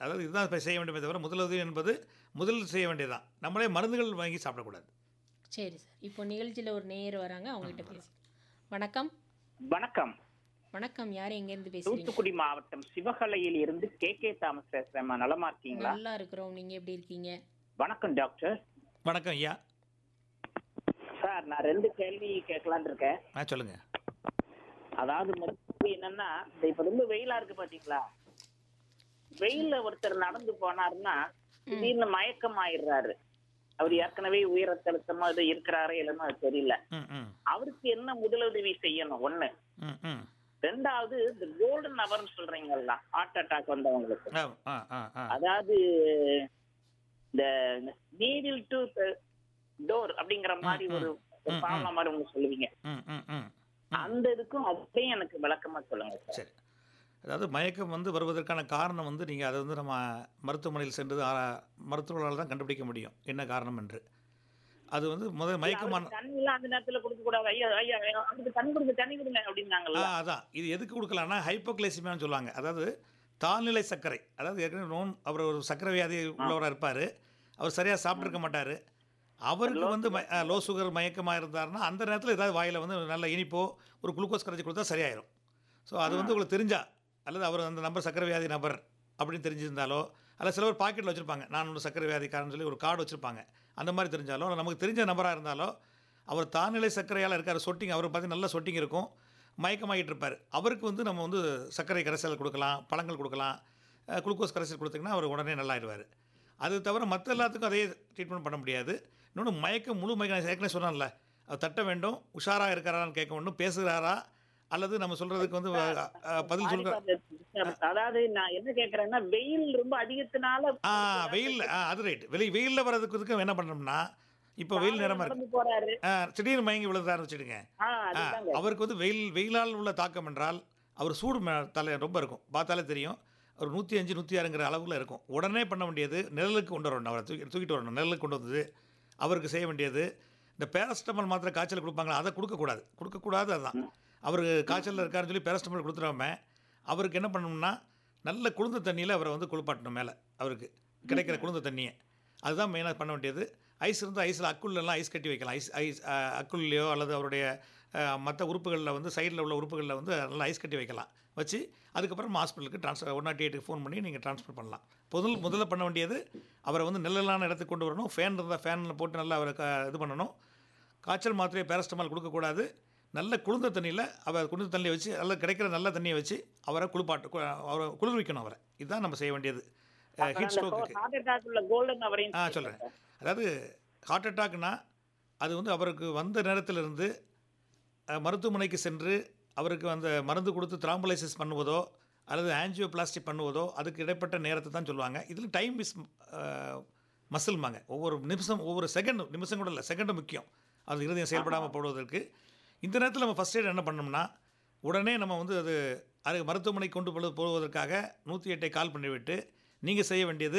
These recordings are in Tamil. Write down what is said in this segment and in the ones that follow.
அதாவது இதுதான் இப்ப செய்ய வேண்டுமே தவிர, முதலுதவி என்பது முதலில் செய்ய வேண்டியது தான். நம்மளே மருந்துகள் வாங்கி சாப்பிடக்கூடாது. சரி சார். இப்போ நிகழ்ச்சியில ஒரு நேயர் வராங்க. அவங்ககிட்ட பேசி வணக்கம். வணக்கம். வணக்கம். யார் எங்கேருந்து பேசுறீங்க? தூத்துக்குடி மாவட்டம் சிவகலையில் இருந்து கே தாமஸ் பேசுறேன். நலமா இருக்கீங்களா? நல்லா இருக்கிறோம். நீங்க எப்படி இருக்கீங்க? வணக்கம் டாக்டர். வணக்கம் ஐயா. சார், நான் 2 கேள்வி கேட்கலான்னு இருக்கேன். சொல்லுங்க. அதாவது முதல்ல என்னன்னா, இப்ப ரொம்ப வெயிலா இருக்கு பாத்தீங்களா? வெயில்ல ஒருத்தர் நடந்து போனாருன்னா திடீர்னு மயக்கம் ஆயிடுறாரு. அவர் ஏற்கனவே உயர் ரத்த அழுத்தமா இது இருக்கிறாரே இல்லைன்னு அது தெரியல. ம், ம், அவருக்கு என்ன முதலுதவி செய்யணும்? 1. ம், ம். 2வது, இந்த கோல்டன் அவர்னு சொல்றீங்கல்ல, ஹார்ட் அட்டாக் வந்தவங்களுக்கு. ஆ, ஆ, ஆ, ஆ. அதாவது இந்த நீடில் டு டோர் அப்படிங்கிற மாதிரி ஒரு ஃபார்முலா மாதிரி ஒண்ணு சொல்லுவீங்க. ம், ம், ம். அந்த இதுக்கும் அப்படியும் எனக்கு விளக்கமா சொல்லுங்க சார். சரி. அதாவது மயக்கம் வந்து வருவதற்கான காரணம் வந்து நீங்கள் அதை வந்து நம்ம மருத்துவமனையில் சென்று மருத்துவர்களால் தான் கண்டுபிடிக்க முடியும் என்ன காரணம் என்று. அது வந்து முதல் மயக்கமான தண்ணி எல்லாம் அந்த நேரத்துல கொடுக்க கூடாது. ஐயா ஐயா அவருக்கு தண்ணி கொடுங்க அப்படின்னாங்கல்ல. அதான் இது எதுக்கு கொடுக்கலாம்னா ஹைப்போகிளைசிமியான்னு சொல்லுவாங்க. அதாவது தாழ்நிலை சர்க்கரை, அதாவது ஏற்கனவே அவர் ஒரு சர்க்கரை வியாதி உள்ளவராக இருப்பார், அவர் சரியாக சாப்பிட்ருக்க மாட்டார், அவருக்கு வந்து லோ சுகர் மயக்கமாக இருந்தாருன்னா அந்த நேரத்தில் ஏதாவது வாயில் வந்து நல்ல இனிப்போ ஒரு குளுக்கோஸ் கரைச்சி கொடுத்தா சரியாயிரும். ஸோ அது வந்து உங்களுக்கு தெரிஞ்சா, அல்லது அவர் அந்த நபர் சர்க்கரை வியாதி நபர் அப்படின்னு தெரிஞ்சிருந்தாலோ, அல்லது சில பேர் பாக்கெட்டில் வச்சுருப்பாங்க, நான் ஒரு சர்க்கரை வியாதிக்காரன்னு சொல்லி ஒரு கார்டு வச்சுருப்பாங்க, அந்த மாதிரி தெரிஞ்சாலோ, நமக்கு தெரிஞ்ச நபராக இருந்தாலோ, அவர் தாழ்நிலை சர்க்கரையால் இருக்கார், சொட்டிங், அவருக்கு பார்த்தீங்கன்னா நல்ல சொட்டிங் இருக்கும், மயக்கமாகிட்டு இருப்பார், அவருக்கு வந்து நம்ம வந்து சர்க்கரை கரைசல் கொடுக்கலாம், பழங்கள் கொடுக்கலாம், குளுக்கோஸ் கரைசல் கொடுத்திங்கன்னா அவர் உடனே நல்லாயிடுவார். அது தவிர மற்ற எல்லாத்துக்கும் அதே ட்ரீட்மெண்ட் பண்ண முடியாது. இன்னொன்று மயக்கம், முழு மயக்கம், நான் ஏற்கனவே சொன்னேன்ல, அது தட்ட வேண்டும், உஷாராக இருக்கிறாரான்னு கேட்க வேண்டும், பேசுகிறாரா அல்லது நம்ம சொல்கிறதுக்கு வந்து பதில் சொல்கிற. அதாவது நான் என்ன கேட்கறேன்னா, வெயில் ரொம்ப அதிகத்தினால வெயில், அது ரைட், வெயிலில் வர்றதுக்கு என்ன பண்ணோம்னா, இப்போ வெயில் நேரமாக இருக்கு, போறாரு, திடீர்னு மயங்கி விழுதாருன்னு வச்சுடுங்க, அவருக்கு வந்து வெயிலால் உள்ள தாக்கம் என்றால் அவர் சூடு தலை ரொம்ப இருக்கும், பார்த்தாலே தெரியும், ஒரு 105 106ங்கிற அளவில் இருக்கும். உடனே பண்ண வேண்டியது நிழலுக்கு கொண்டு வரணும், அவரை தூக்கிட்டு வரணும், நிழலுக்கு கொண்டு வந்தது அவருக்கு செய்ய வேண்டியது. இந்த பேரஸ்டமால் மாத்திரை காய்ச்சல் கொடுப்பாங்களா, அதை கொடுக்கக்கூடாது. அதுதான் அவருக்கு காய்ச்சலில் இருக்காருன்னு சொல்லி பேரஸ்டமால் கொடுத்துடாம அவருக்கு என்ன பண்ணணும்னா, நல்ல குளிர்ந்த தண்ணியில் அவரை வந்து குளிப்பாட்டணும், மேலே அவருக்கு கிடைக்கிற குளிர்ந்த தண்ணியை, அதுதான் மெயினாக பண்ண வேண்டியது. ஐஸ் இருந்தால் ஐஸில் அக்குள்ளெல்லாம் ஐஸ் கட்டி வைக்கலாம், ஐஸ் அக்குள்ளையோ அல்லது அவருடைய மற்ற உறுப்புகளில் வந்து சைடில் உள்ள உறுப்புகளில் வந்து நல்லா ஐஸ் கட்டி வைக்கலாம், வச்சு அதுக்கப்புறம் ஹாஸ்பிட்டலுக்கு 108க்கு ஃபோன் பண்ணி நீங்கள் ட்ரான்ஸ்ஃபர் பண்ணலாம். முதல்ல பண்ண வேண்டியது, அவரை வந்து நிழலான இடத்துக்கு கொண்டு வரணும், ஃபேன் இருந்தால் ஃபேனில் போட்டு நல்லா அவரை இது பண்ணணும், காய்ச்சல் மாத்திரையை பேரஸ்டமால் கொடுக்கக்கூடாது, நல்ல குளிர்ந்த தண்ணியில் அவர் குளிர்ந்த தண்ணியை வச்சு நல்லா கிடைக்கிற நல்ல தண்ணியை வச்சு அவரை அவரை குளிர்விக்கணும் அவரை. இதுதான் நம்ம செய்ய வேண்டியது. ஹீட் ஸ்ட்ரோக்கு சொல்கிறேன். அதாவது ஹார்ட் அட்டாக்னா அது வந்து அவருக்கு வந்த நேரத்திலிருந்து மருத்துவமனைக்கு சென்று அவருக்கு அந்த மருந்து கொடுத்து த்ராம்பலைசிஸ் பண்ணுவதோ அல்லது ஆஞ்சியோபிளாஸ்டி பண்ணுவதோ அதுக்கு இடைப்பட்ட நேரத்தை தான் சொல்லுவாங்க. இதில் டைம் இஸ் மசில்மாங்க. ஒவ்வொரு நிமிஷம் கூட இல்லை, செகண்டும் முக்கியம் அது இருதயம் செயல்படாமல் போடுவதற்கு. இந்த நேரத்தில் நம்ம ஃபஸ்ட் எய்ட் என்ன பண்ணோம்னா, உடனே நம்ம வந்து அது மருத்துவமனைக்கு கொண்டு போவதற்காக 108 கால் பண்ணிவிட்டு நீங்கள் செய்ய வேண்டியது,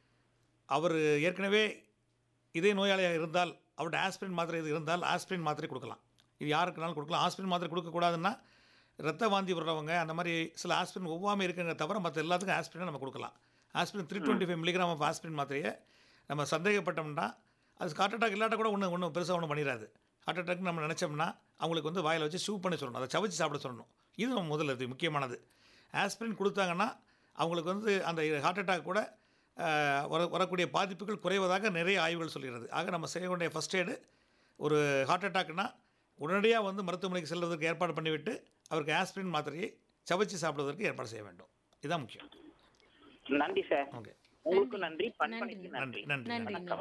அவர் ஏற்கனவே இதே நோயாளியாக இருந்தால் அவருடைய ஆஸ்பிரின் மாத்திரை இது இருந்தால் ஆஸ்பிரின் மாத்திரை கொடுக்கலாம், இது யாருக்குனாலும் கொடுக்கலாம். ஆஸ்பிரின் மாத்திரை கொடுக்கக்கூடாதுன்னா ரத்த வாந்தி வர்றவங்க அந்த மாதிரி சில ஆஸ்பிரின் ஒவ்வாமல் இருக்குங்க தவிர மற்ற எல்லாத்துக்கும் ஆஸ்பிரினை நம்ம கொடுக்கலாம். ஆஸ்பிரின் 325 மில்லிகிராம் ஆஃப் ஆஸ்பிரின் மாத்திரையை நம்ம சந்தேகப்பட்டோம்னா, அது ஹார்ட் அட்டாக் இல்லாட்ட கூட ஒன்றும் பெருசாக ஒன்றும் பண்ணிடாது. ஹார்ட் அட்டாக் நம்ம நினச்சோம்னா அவங்களுக்கு வந்து வாயில் வச்சு ஷூ பண்ணி சொல்லணும், அதை சவச்சு சாப்பிட சொல்லணும். இது நம்ம முதல்ல இது முக்கியமானது. ஆஸ்பிரின் கொடுத்தாங்கன்னா அவங்களுக்கு வந்து அந்த ஹார்ட் அட்டாக் கூட வரக்கூடிய பாதிப்புகள் குறைவதாக நிறைய ஆய்வுகள் சொல்கிறது. ஆக நம்ம செய்ய வேண்டிய ஃபஸ்ட் எய்டு, ஒரு ஹார்ட் அட்டாக்னா உடனடியாக வந்து மருத்துவமனைக்கு செல்வதற்கு ஏற்பாடு பண்ணிவிட்டு அவருக்கு ஆஸ்பிரின் மாத்திரையை சவச்சு சாப்பிடுவதற்கு ஏற்பாடு செய்ய வேண்டும். இதுதான் முக்கியம். நன்றி சார். ஓகே, உங்களுக்கு நன்றி. நன்றி. நன்றி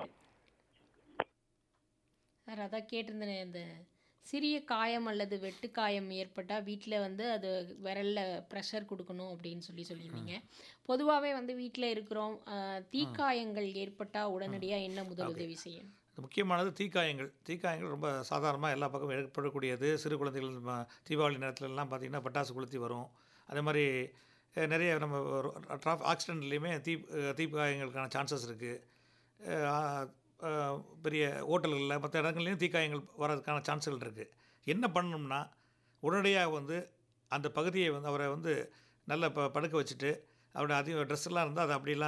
சார். அதான் கேட்டிருந்தேன், இந்த சிறிய காயம் அல்லது வெட்டு காயம் ஏற்பட்டால் வீட்டில் வந்து அது விரலில் ப்ரெஷர் கொடுக்கணும் அப்படின்னு சொல்லியிருந்தீங்க. பொதுவாகவே வந்து வீட்டில் இருக்கிறோம், தீக்காயங்கள் ஏற்பட்டால் உடனடியாக என்ன முதலுதவி செய்யணும்? முக்கியமானது தீக்காயங்கள் ரொம்ப சாதாரணமாக எல்லா பக்கமும் ஏற்படக்கூடியது. சிறு குழந்தைகள் தீபாவளி நேரத்துலலாம் பார்த்திங்கன்னா பட்டாசு கொளுத்தி வரும். அதே மாதிரி நிறைய நம்ம ஆக்சிடென்ட்லேயுமே தீக்காயங்களுக்கான சான்சஸ் இருக்குது. பெரிய ஹோட்டல்களில் மற்ற இடங்கள்லையும் தீக்காயங்கள் வர்றதுக்கான சான்ஸ்கள் இருக்குது. என்ன பண்ணணும்னா, உடனடியாக வந்து அந்த பகுதியை வந்து அவரை வந்து நல்லா படுக்க வச்சுட்டு அவருடைய ட்ரெஸ்ஸெல்லாம் இருந்தால் அதை அப்படிலாம்